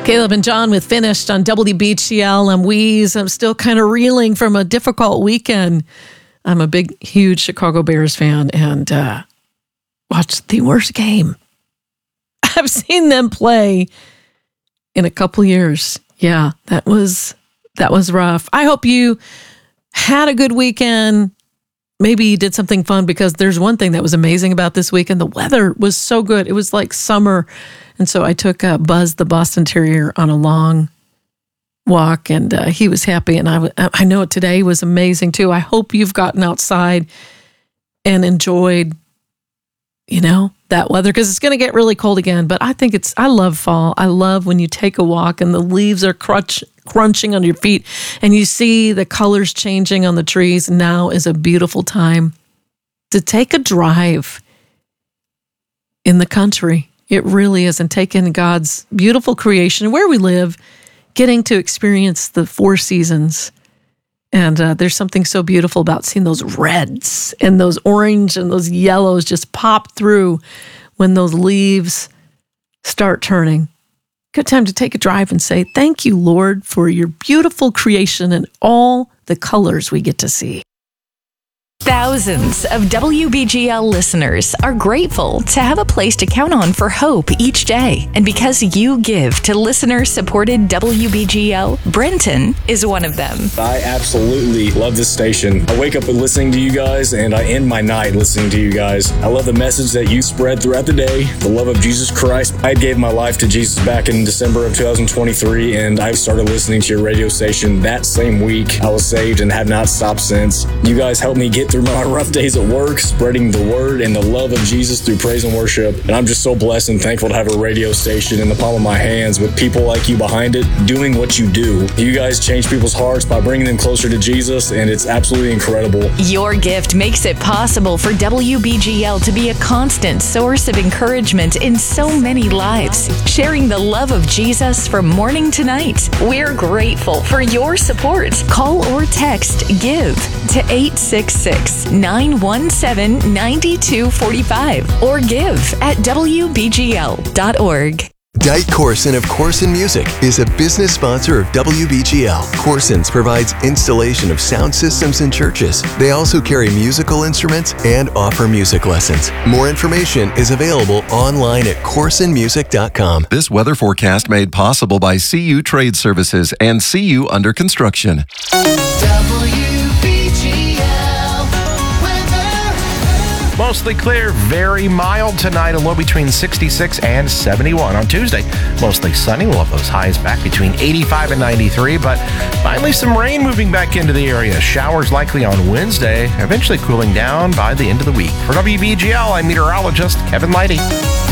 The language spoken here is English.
Caleb and John with Finished on WBGL. I'm Wheeze. I'm still kind of reeling from a difficult weekend. I'm a big, huge Chicago Bears fan and watched the worst game I've seen them play in a couple years. Yeah, that was rough. I hope you had a good weekend. Maybe you did something fun, because there's one thing that was amazing about this weekend. The weather was so good. It was like summer. And so I took Buzz, the Boston Terrier, on a long walk, and he was happy. And I know today was amazing too. I hope you've gotten outside and enjoyed, that weather, because it's going to get really cold again. But I love fall. I love when you take a walk and the leaves are crunching on your feet and you see the colors changing on the trees. Now is a beautiful time to take a drive in the country. It really is. And take in God's beautiful creation where we live, getting to experience the 4 seasons. And there's something so beautiful about seeing those reds and those orange and those yellows just pop through when those leaves start turning. Good time to take a drive and say, thank you, Lord, for your beautiful creation and all the colors we get to see. Thousands of WBGL listeners are grateful to have a place to count on for hope each day. And because you give to listener-supported WBGL, Brenton is one of them. I absolutely love this station. I wake up listening to you guys, and I end my night listening to you guys. I love the message that you spread throughout the day, the love of Jesus Christ. I gave my life to Jesus back in December of 2023, and I started listening to your radio station that same week. I was saved and have not stopped since. You guys helped me get through my rough days at work, spreading the word and the love of Jesus through praise and worship. And I'm just so blessed and thankful to have a radio station in the palm of my hands with people like you behind it, doing what you do. You guys change people's hearts by bringing them closer to Jesus, and it's absolutely incredible. Your gift makes it possible for WBGL to be a constant source of encouragement in so many lives, sharing the love of Jesus from morning to night. We're grateful for your support. Call or text GIVE to 866-917-9245 or give at WBGL.org. Dyke Corson of Corson Music is a business sponsor of WBGL. Corson's provides installation of sound systems in churches. They also carry musical instruments and offer music lessons. More information is available online at corsonmusic.com. This weather forecast made possible by CU Trade Services and CU Under Construction. Mostly clear, very mild tonight, a low between 66 and 71. On Tuesday, mostly sunny. We'll have those highs back between 85 and 93, but finally some rain moving back into the area. Showers likely on Wednesday, eventually cooling down by the end of the week. For WBGL, I'm meteorologist Kevin Leidy.